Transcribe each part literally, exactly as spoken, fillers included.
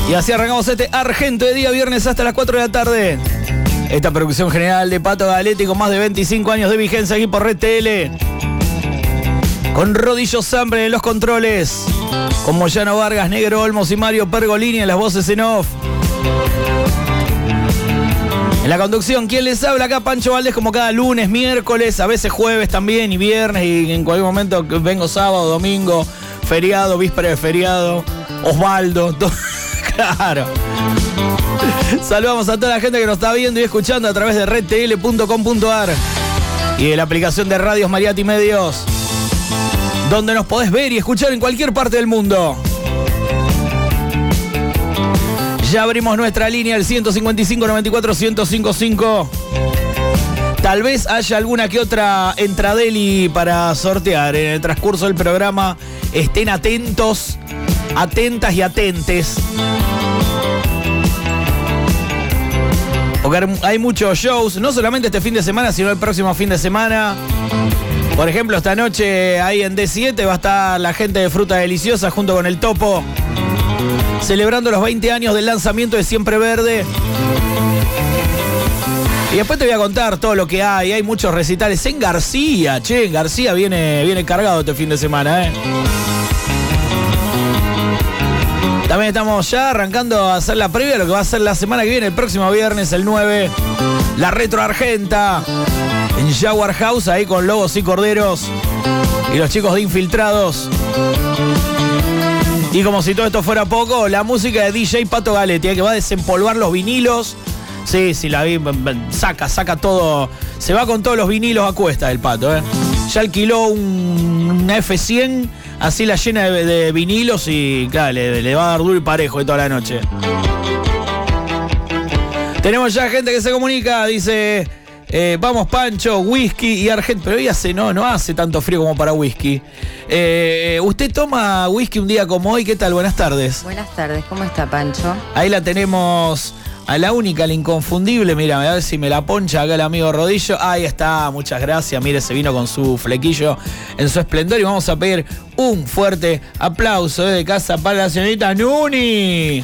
Y así arrancamos este Argento de día viernes hasta las cuatro de la tarde. Esta producción general de Pato Galetti con más de veinticinco años de vigencia aquí por Red T L. Con Rodillo Sambre en los controles. Con Moyano Vargas, Negro Olmos y Mario Pergolini en las voces en off. En la conducción, ¿quién les habla? Acá Pancho Valdés, como cada lunes, miércoles, a veces jueves también y viernes, y en cualquier momento vengo sábado, domingo, feriado, víspera de feriado, Osvaldo, todo. Claro. Saludamos a toda la gente que nos está viendo y escuchando a través de red t l punto com punto a r y de la aplicación de Radios Mariati Medios, donde nos podés ver y escuchar en cualquier parte del mundo. Ya abrimos nuestra línea al ciento cincuenta y cinco, noventa y cuatro, ciento cincuenta y cinco. Tal vez haya alguna que otra entradeli para sortear en el transcurso del programa. Estén atentos, atentas y atentes. Porque hay muchos shows, no solamente este fin de semana, sino el próximo fin de semana. Por ejemplo, esta noche ahí en D siete va a estar la gente de Fruta Deliciosa junto con el Topo, celebrando los veinte años del lanzamiento de Siempre Verde. Y después te voy a contar todo lo que hay. Hay muchos recitales en García. Che, en García viene, viene cargado este fin de semana, ¿eh? También estamos ya arrancando a hacer la previa de lo que va a ser la semana que viene, el próximo viernes, el nueve. La Retro Argenta en Jaguar House, ahí con Lobos y Corderos y los chicos de Infiltrados. Y como si todo esto fuera poco, la música de D J Pato Galetti, ¿eh? Que va a desempolvar los vinilos. Sí, sí, la vi, saca, saca todo. Se va con todos los vinilos a cuesta el Pato, ¿eh? Ya alquiló un, una F cien, así la llena de, de vinilos y claro, le, le va a dar duro y parejo de toda la noche. Tenemos ya gente que se comunica, dice, eh, vamos Pancho, whisky y Argento, pero hoy hace, no, no hace tanto frío como para whisky. Eh, ¿Usted toma whisky un día como hoy? ¿Qué tal? Buenas tardes. Buenas tardes, ¿cómo está Pancho? Ahí la tenemos a la única, la inconfundible. Mira, a ver si me la poncha acá el amigo Rodillo. Ahí está, muchas gracias. Mire, se vino con su flequillo en su esplendor y vamos a pedir un fuerte aplauso desde casa para la señorita Nuni.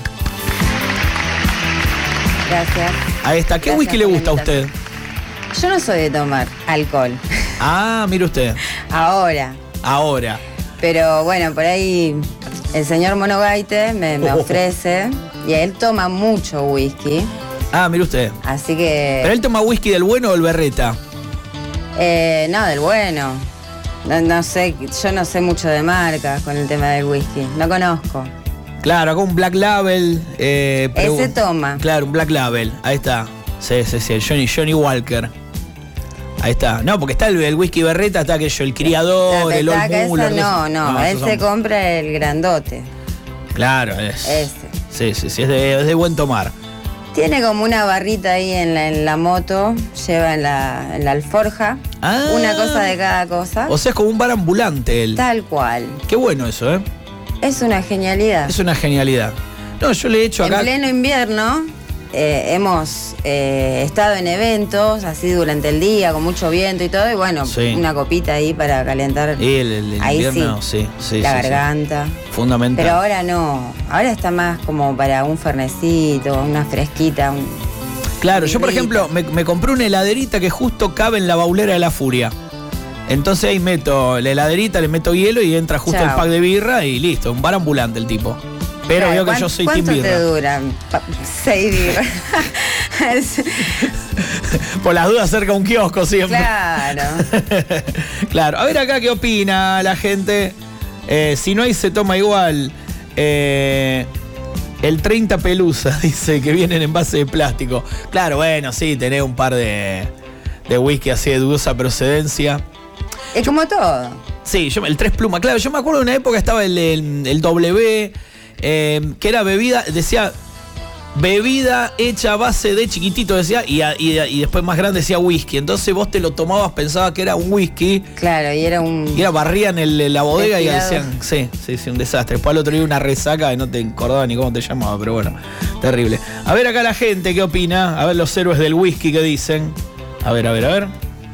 Gracias. Ahí está. ¿Qué Gracias whisky le gusta a usted? Yo no soy de tomar alcohol. Ah, mire usted. Ahora. Ahora. Pero bueno, por ahí el señor Monogaite me, me ofrece y él toma mucho whisky. Ah, mire usted. Así que... ¿Pero él toma whisky del bueno o del berreta? Eh, no, del bueno. No, no sé, yo no sé mucho de marcas con el tema del whisky. No conozco. Claro, acá un Black Label. Eh, Ese toma. Claro, un Black Label. Ahí está. Sí, sí, sí. Johnny, Johnny Walker. Ahí está. No, porque está el, el whisky berreta, está aquello, el criador, la el Old Muller. No, no, no, él se son... compra el grandote. Claro, es. Ese. Sí, sí, sí, es de, es de buen tomar. Tiene como una barrita ahí en la, en la moto, lleva en la, en la alforja, ah, una cosa de cada cosa. O sea, es como un bar ambulante él. Tal cual. Qué bueno eso, ¿eh? Es una genialidad. Es una genialidad. No, yo le he hecho acá... En pleno invierno eh, hemos eh, estado en eventos, así durante el día, con mucho viento y todo, y bueno, sí, una copita ahí para calentar. Y el, el, el ahí invierno, sí, sí, sí. La sí, garganta. Sí. Fundamental. Pero ahora no, ahora está más como para un fernecito, una fresquita. Un... Claro, yo por ejemplo, me, me compré una heladerita que justo cabe en la baulera de la Furia. Entonces ahí meto la heladerita, le meto hielo y entra justo Chao. el pack de birra y listo, un bar ambulante el tipo. Pero veo que yo soy team birra. ¿Cuánto te duran? Seis birras. Por las dudas cerca de un kiosco siempre. Claro. Claro. A ver acá qué opina la gente. Eh, si no hay se toma igual. Eh, el treinta Pelusa dice que vienen en base de plástico. Claro, bueno, sí, tenés un par de, de whisky así de dudosa procedencia. Es como todo. Sí, yo, el tres Pluma. Claro, yo me acuerdo de una época estaba el, el, el W, eh, que era bebida, decía bebida hecha a base de chiquitito, decía, y, y, y después más grande decía whisky. Entonces vos te lo tomabas, pensabas que era un whisky. Claro, y era un... Y era barrían el, la bodega y decían, sí, sí, sí, un desastre. Después al otro día una resaca y no te acordaba ni cómo te llamaba, pero bueno, terrible. A ver acá la gente, ¿qué opina? A ver los héroes del whisky, ¿qué dicen? A ver, a ver, a ver.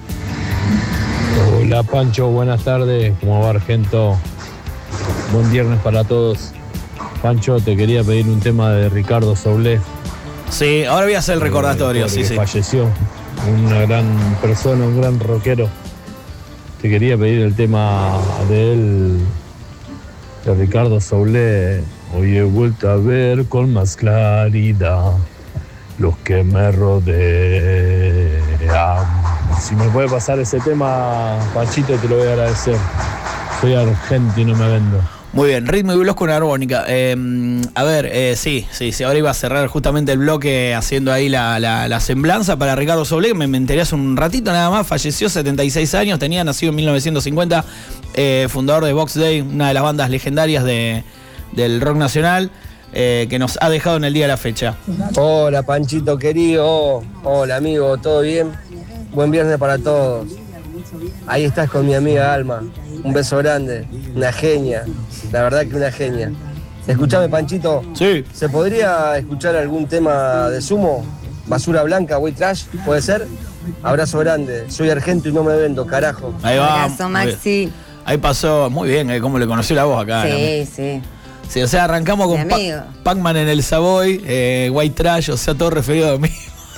Hola Pancho, buenas tardes, ¿cómo va Argento? Buen viernes para todos. Pancho, te quería pedir un tema de Ricardo Soule. Sí, ahora voy a hacer el recordatorio, eh, sí, sí. Falleció, una gran persona, un gran rockero. Te quería pedir el tema de él, de Ricardo Soule. Hoy he vuelto a ver con más claridad los que me rodean. Si me puede pasar ese tema, Panchito, te lo voy a agradecer. Soy argentino, me vendo. Muy bien, ritmo y blues con armónica. Eh, a ver, eh, sí, sí, sí, ahora iba a cerrar justamente el bloque haciendo ahí la, la, la semblanza para Ricardo Soule. Me, me enteré hace un ratito nada más, falleció, setenta y seis años, tenía, nacido en mil novecientos cincuenta, eh, fundador de Box Day, una de las bandas legendarias de, del rock nacional, eh, que nos ha dejado en el día de la fecha. Hola Panchito querido, hola amigo, ¿todo bien? Buen viernes para todos. Ahí estás con mi amiga Alma. Un beso grande, una genia, la verdad que una genia. Escuchame, Panchito. Sí. ¿Se podría escuchar algún tema de Sumo? Basura Blanca, White Trash, ¿puede ser? Abrazo grande, soy argento y no me vendo, carajo. Ahí va. Abrazo, Maxi. Ahí pasó, muy bien, eh, cómo le conoció la voz acá. Sí, sí. Sí, o sea, arrancamos con pa- Pac-Man en el Savoy, eh, White Trash, o sea, todo referido a mí.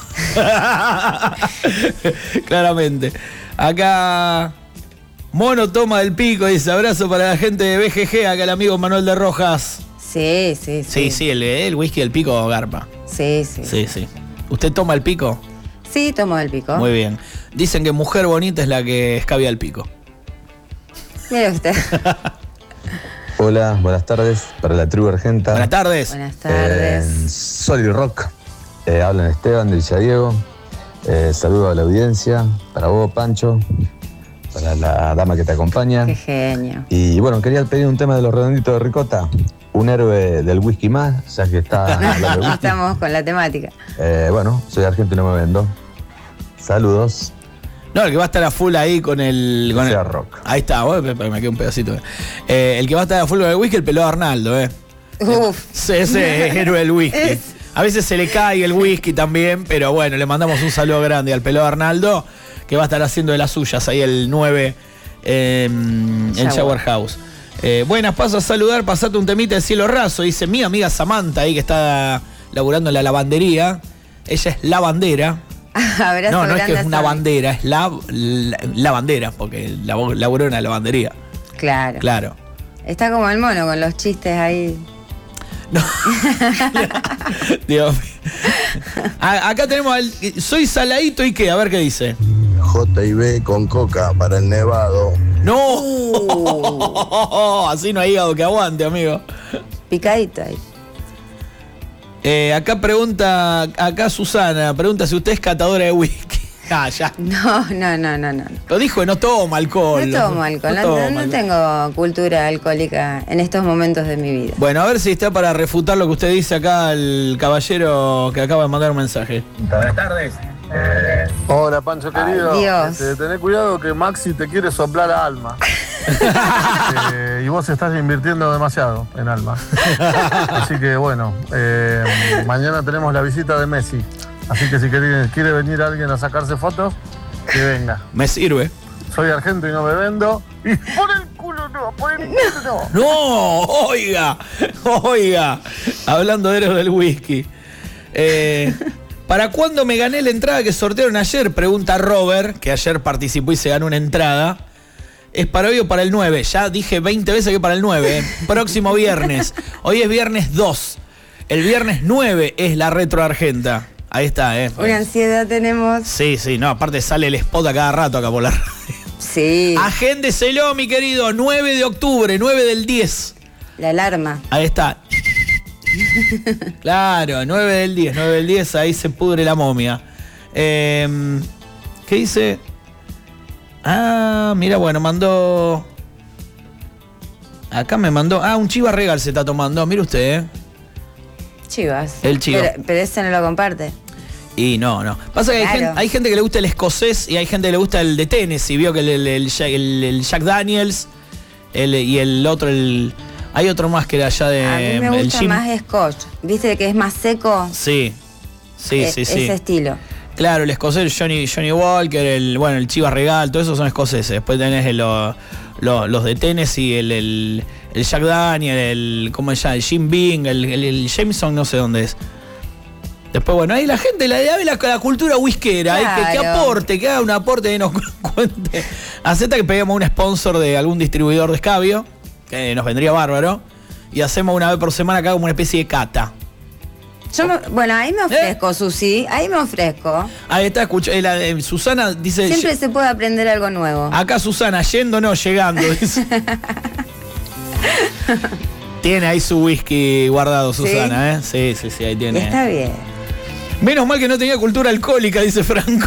Claramente. Acá... Mono toma del pico, dice, abrazo para la gente de B G G, acá el amigo Manuel de Rojas. Sí, sí, sí. Sí, sí, el, el whisky del pico garpa. Sí, sí. Sí, sí. ¿Usted toma el pico? Sí, tomo el pico. Muy bien. Dicen que mujer bonita es la que escabia el pico. Mire usted. Hola, buenas tardes para la tribu argenta. Buenas tardes. Buenas tardes. Eh, Solid Rock. Eh, hablan Esteban de Villa Diego. Eh, saludo a la audiencia. Para vos, Pancho. Para la dama que te acompaña. Qué genio. Y bueno, quería pedir un tema de los redonditos de ricota. Un héroe del whisky más, ya que está hablando de whisky. Estamos con la temática. Eh, bueno, soy argentino y no me vendo. Saludos. No, el que va a estar a full ahí con el... Con sea el rock. Ahí está, oh, me, me quedó un pedacito. Eh, el que va a estar a full con el whisky, el pelado Arnaldo, ¿eh? Uf. Sí, ese es héroe del whisky. Es. A veces se le cae el whisky también, pero bueno, le mandamos un saludo grande al pelado Arnaldo, que va a estar haciendo de las suyas ahí el nueve eh, en Shower. Shower House. Eh, buenas, paso a saludar, pasate un temita de cielo raso, dice mi amiga Samantha ahí que está laburando en la lavandería. Ella es lavandera. Abrazo No, no es que grande es a una Sami. bandera, es la, la, la bandera, porque lab- laburó en la lavandería. Claro. Claro. Está como el mono con los chistes ahí. No. Dios mío. A- acá tenemos al. Soy saladito y qué, a ver qué dice. J I B con coca para el nevado. ¡No! Así no hay hígado que aguante, amigo. Picadito ahí. Eh, acá pregunta, acá Susana, pregunta si usted es catadora de whisky. Ah, ya. No, no, no, no, no. Lo dijo que no toma alcohol. No tomo alcohol, no, toma no alcohol. tengo cultura alcohólica en estos momentos de mi vida. Bueno, a ver si está para refutar lo que usted dice acá el caballero que acaba de mandar un mensaje. Buenas tardes. Eh, Hola, Pancho querido. Ay, Dios. Este, tené cuidado que Maxi te quiere soplar a Alma. Eh, y vos estás invirtiendo demasiado en Alma. Así que bueno, eh, mañana tenemos la visita de Messi. Así que si quiere, quiere venir alguien a sacarse fotos, que venga. Me sirve. Soy argento y no me vendo. Y por el culo no, por el culo no. No, oiga, oiga. Hablando de héroes del whisky. Eh, ¿Para cuándo me gané la entrada que sortearon ayer? Pregunta Robert, que ayer participó y se ganó una entrada. ¿Es para hoy o para el nueve? Ya dije veinte veces que para el nueve. ¿eh? Próximo viernes. Hoy es viernes dos. El viernes nueve es la retro argenta. Ahí está, ¿eh? Una ansiedad tenemos. Sí, sí, no, aparte sale el spot a cada rato acá por la radio. Sí. Agéndeselo, mi querido, nueve de octubre, nueve del diez. La alarma. Ahí está. Claro, nueve del diez, nueve del diez, ahí se pudre la momia. Eh, ¿Qué dice? Ah, mira, bueno, mandó... Acá me mandó... Ah, un Chivas Regal se está tomando, mire usted, ¿eh? Chivas. El Chivas. Pero, pero ese no lo comparte. Y no, no. Pasa que hay, Claro. gente, hay gente que le gusta el escocés y hay gente que le gusta el de Tennessee. Vio que el, el, el, el- el Jack Daniels el, y el otro, el... Hay otro más que era allá de... A mí me el gusta Jim. más Scotch. ¿Viste que es más seco? Sí, sí, Eh, sí, sí. Ese estilo. Claro, el escocés Johnny, Johnny Walker, el, bueno, el Chivas Regal, todos esos son escoceses. Después tenés el, lo, lo, los de Tennessee, el, el, el Jack Daniel, el, ¿cómo se llama? El Jim Beam, el, el, el Jameson, no sé dónde es. Después, bueno, ahí la gente, la, la, la, la cultura whiskera, claro. eh, que, que aporte, que haga un aporte, que nos cuente. Acepta que peguemos un sponsor de algún distribuidor de escabio, que nos vendría bárbaro, y hacemos una vez por semana acá como una especie de cata. Yo me, bueno, ahí me ofrezco, ¿Eh? Susi, ahí me ofrezco. Ahí está, escucha, eh, la, eh, Susana dice... Siempre se puede aprender algo nuevo. Acá Susana, yendo no, llegando, dice. Tiene ahí su whisky guardado, Susana, ¿Sí? ¿eh? Sí, sí, sí, ahí tiene. Está bien. Menos mal que no tenía cultura alcohólica, dice Franco.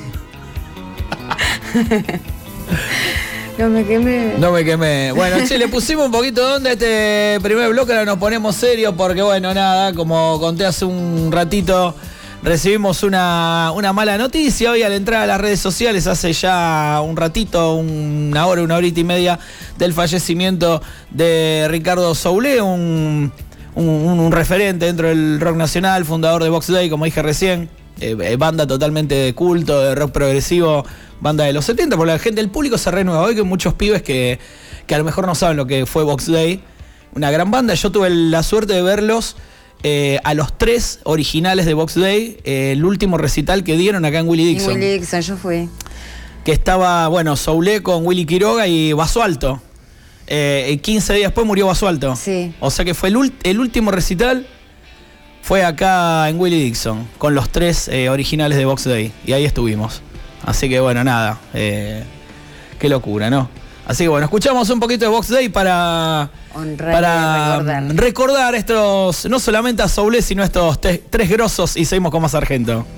No me quemé. No me quemé. Bueno, che, le pusimos un poquito de onda a este primer bloque, ahora nos ponemos serios porque, bueno, nada, como conté hace un ratito, recibimos una, una mala noticia hoy al entrar a las redes sociales, hace ya un ratito, una hora, una horita y media, del fallecimiento de Ricardo Soule, un... Un, un, un referente dentro del rock nacional, fundador de Box Day, como dije recién, eh, banda totalmente de culto, de rock progresivo, banda de los setenta, porque la gente, el público se renueva. Hoy que muchos pibes que, que a lo mejor no saben lo que fue Box Day, una gran banda. Yo tuve la suerte de verlos eh, a los tres originales de Box Day, eh, el último recital que dieron acá en Willie Dixon. En Willie Dixon, yo fui. Que estaba, bueno, Soule con Willy Quiroga y Basualto. Eh, quince días después murió Basualto. Sí. O sea que fue el, ult- el último recital fue acá en Willie Dixon, con los tres eh, originales de Box Day. Y ahí estuvimos. Así que bueno, nada. Eh, qué locura, ¿no? Así que bueno, escuchamos un poquito de Box Day para, Honrar para recordar. recordar estos, no solamente a Soule, sino a estos te- tres grosos, y seguimos con más Sargento.